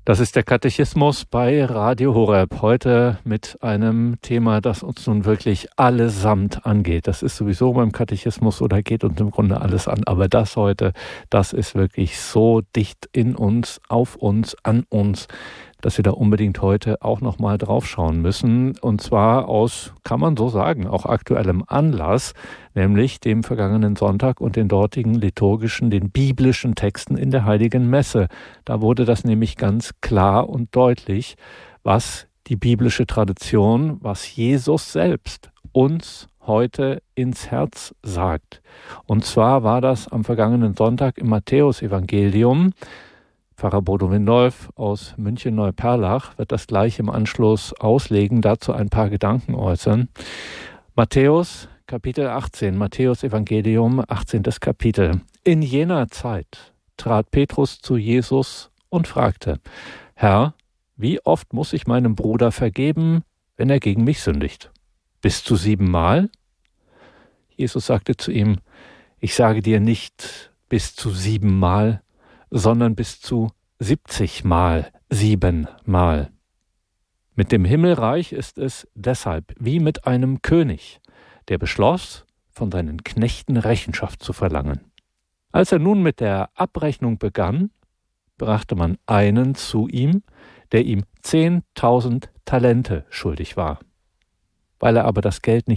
Das ist der Katechismus bei Radio Horeb. Heute mit einem Thema, das uns nun wirklich allesamt angeht. Das ist sowieso beim Katechismus oder geht uns im Grunde alles an. Aber das heute, das ist wirklich so dicht in uns, auf uns, an uns, dass wir da unbedingt heute auch nochmal drauf schauen müssen. Und zwar aus, kann man so sagen, auch aktuellem Anlass, nämlich dem vergangenen Sonntag und den dortigen liturgischen, den biblischen Texten in der Heiligen Messe. Da wurde das nämlich ganz klar und deutlich, was die biblische Tradition, was Jesus selbst uns heute ins Herz sagt. Und zwar war das am vergangenen Sonntag im Matthäusevangelium. Pfarrer Bodo Windolf aus München-Neuperlach wird das gleich im Anschluss auslegen, dazu ein paar Gedanken äußern. Matthäus, Kapitel 18, Matthäusevangelium, 18. Kapitel. In jener Zeit trat Petrus zu Jesus und fragte: Herr, wie oft muss ich meinem Bruder vergeben, wenn er gegen mich sündigt? Bis zu 7-mal? Jesus sagte zu ihm: Ich sage dir nicht bis zu 7-mal, sondern bis zu 70-mal, 7-mal. Mit dem Himmelreich ist es deshalb wie mit einem König, der beschloss, von seinen Knechten Rechenschaft zu verlangen. Als er nun mit der Abrechnung begann, brachte man einen zu ihm, der ihm 10.000 Talente schuldig war. Weil er aber das Geld nicht